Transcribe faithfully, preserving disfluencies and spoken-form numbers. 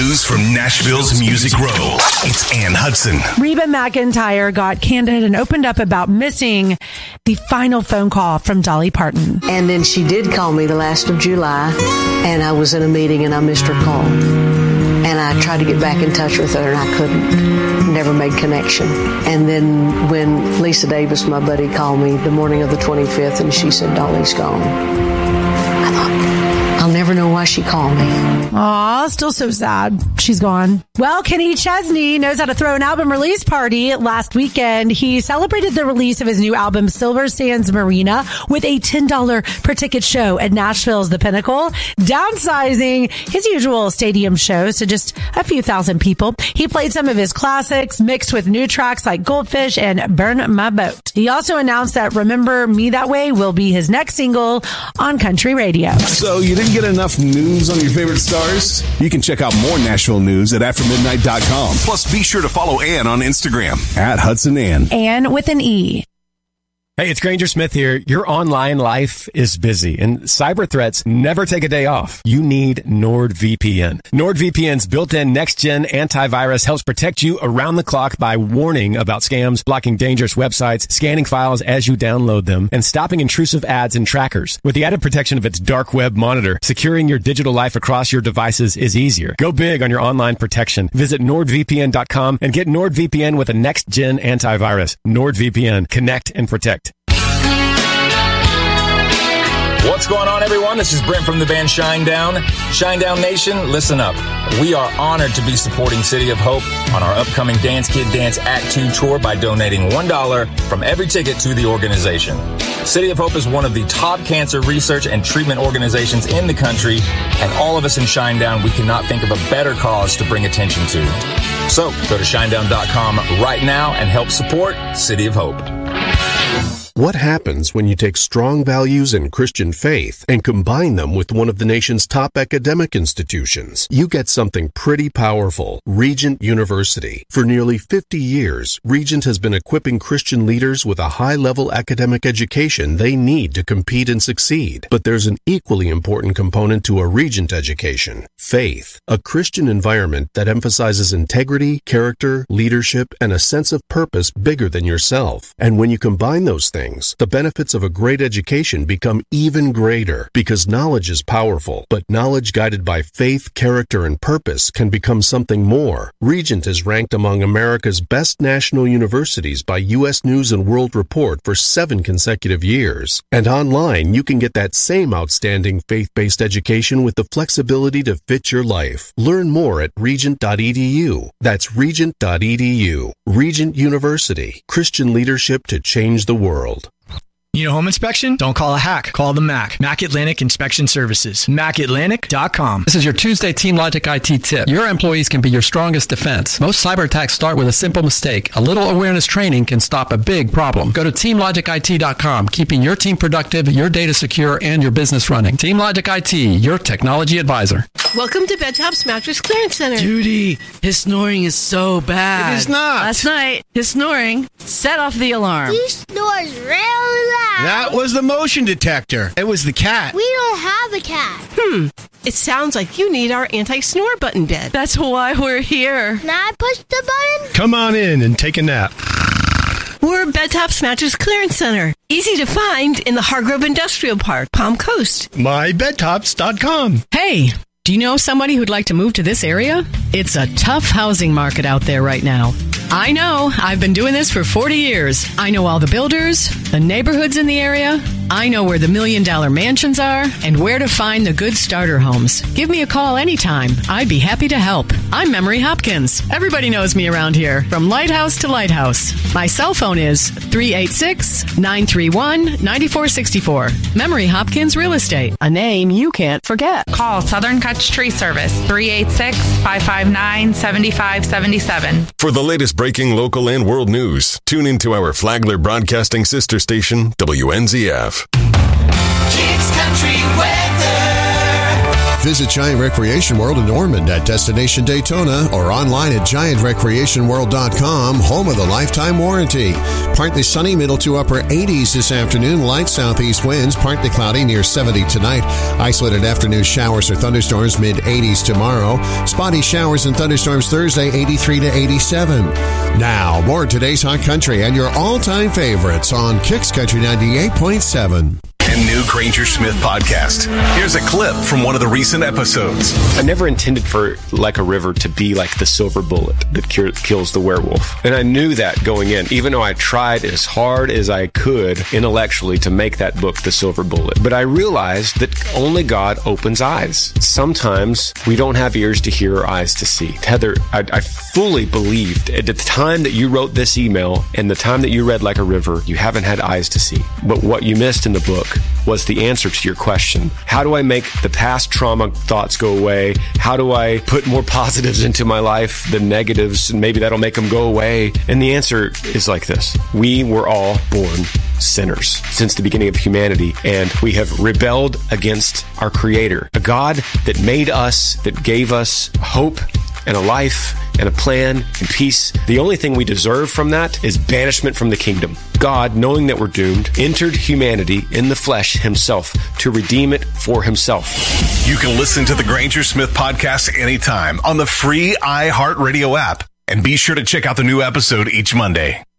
news from Nashville's Music Row. It's Ann Hudson. Reba McEntire got candid and opened up about missing the final phone call from Dolly Parton. And then she did call me the last of July, and I was in a meeting and I missed her call. And I tried to get back in touch with her and I couldn't. Never made connection. And then when Lisa Davis, my buddy, called me the morning of the twenty-fifth and she said, Dolly's gone. I thought, I'll never know why she called me. Aw, still so sad. She's gone. Well, Kenny Chesney knows how to throw an album release party. Last weekend, he celebrated the release of his new album, Silver Sands Marina, with a ten dollars per ticket show at Nashville's The Pinnacle, downsizing his usual stadium shows to just a few thousand people. He played some of his classics, mixed with new tracks like Goldfish and Burn My Boat. He also announced that Remember Me That Way will be his next single on country radio. So you didn't get enough news on your favorite stars? You can check out more Nashville news at after midnight dot com. Plus, be sure to follow Ann on Instagram. At Hudson Ann. Ann with an E. Hey, it's Granger Smith here. Your online life is busy, and cyber threats never take a day off. You need NordVPN. NordVPN's built-in next-gen antivirus helps protect you around the clock by warning about scams, blocking dangerous websites, scanning files as you download them, and stopping intrusive ads and trackers. With the added protection of its dark web monitor, securing your digital life across your devices is easier. Go big on your online protection. Visit nord V P N dot com and get NordVPN with a next-gen antivirus. NordVPN. Connect and protect. What's going on, everyone? This is Brent from the band Shinedown. Shinedown Nation, listen up. We are honored to be supporting City of Hope on our upcoming Dance Kid Dance Act two tour by donating one dollar from every ticket to the organization. City of Hope is one of the top cancer research and treatment organizations in the country, and all of us in Shinedown, we cannot think of a better cause to bring attention to. So, go to shinedown dot com right now and help support City of Hope. What happens when you take strong values in Christian faith and combine them with one of the nation's top academic institutions? You get something pretty powerful. Regent University. For nearly fifty years, Regent has been equipping Christian leaders with a high-level academic education they need to compete and succeed. But there's an equally important component to a Regent education: faith. A Christian environment that emphasizes integrity, character, leadership, and a sense of purpose bigger than yourself. And when you combine those things, the benefits of a great education become even greater, because knowledge is powerful, but knowledge guided by faith, character, and purpose can become something more. Regent is ranked among America's best national universities by U S News and World Report for seven consecutive years. And online, you can get that same outstanding faith-based education with the flexibility to fit your life. Learn more at regent dot e d u. That's regent dot e d u. Regent University. Christian leadership to change the world. Need a home inspection? Don't call a hack. Call the M A C. M A C Atlantic Inspection Services. mac atlantic dot com. This is your Tuesday TeamLogic I T tip. Your employees can be your strongest defense. Most cyber attacks start with a simple mistake. A little awareness training can stop a big problem. Go to team logic I T dot com, keeping your team productive, your data secure, and your business running. TeamLogic I T, your technology advisor. Welcome to Bedtops Mattress Clearance Center. Judy, his snoring is so bad. It is not. Last night, his snoring set off the alarm. He snores really loud. That was the motion detector. It was the cat. We don't have a cat. Hmm. It sounds like you need our anti-snore button bed. That's why we're here. Can I push the button? Come on in and take a nap. We're Bedtops Mattress Clearance Center. Easy to find in the Hargrove Industrial Park, Palm Coast. my bedtops dot com. Hey, do you know somebody who'd like to move to this area? It's a tough housing market out there right now. I know. I've been doing this for forty years. I know all the builders, the neighborhoods in the area. I know where the million dollar mansions are and where to find the good starter homes. Give me a call anytime. I'd be happy to help. I'm Memory Hopkins. Everybody knows me around here, from lighthouse to lighthouse. My cell phone is three eight six, nine three one, nine four six four. Memory Hopkins Real Estate, a name you can't forget. Call Southern Kutch Tree Service, three eight six, five five nine, seven five seven seven. For the latest breaking local and world news, tune into our Flagler Broadcasting sister station, W N Z F. Kicks Country Weather. Visit Giant Recreation World in Ormond at Destination Daytona or online at giant recreation world dot com, home of the lifetime warranty. Partly sunny, middle to upper eighties this afternoon. Light southeast winds, partly cloudy, near seventy tonight. Isolated afternoon showers or thunderstorms, mid eighties tomorrow. Spotty showers and thunderstorms Thursday, eighty-three to eighty-seven. Now, more of today's Hot Country and your all-time favorites on Kicks Country ninety-eight point seven. And new Granger Smith podcast. Here's a clip from one of the recent episodes. I never intended for Like a River to be like the silver bullet that cure, kills the werewolf. And I knew that going in, even though I tried as hard as I could intellectually to make that book the silver bullet. But I realized that only God opens eyes. Sometimes we don't have ears to hear or eyes to see. Heather, I, I fully believed at the time that you wrote this email and the time that you read Like a River, you haven't had eyes to see. But what you missed in the book was the answer to your question. How do I make the past trauma thoughts go away? How do I put more positives into my life than negatives? And maybe that'll make them go away. And the answer is like this. We were all born sinners since the beginning of humanity, and we have rebelled against our Creator, a God that made us, that gave us hope and a life and a plan and peace. The only thing we deserve from that is banishment from the kingdom. God, knowing that we're doomed, entered humanity in the flesh himself to redeem it for himself. You can listen to the Granger Smith podcast anytime on the free iHeartRadio app. And be sure to check out the new episode each Monday.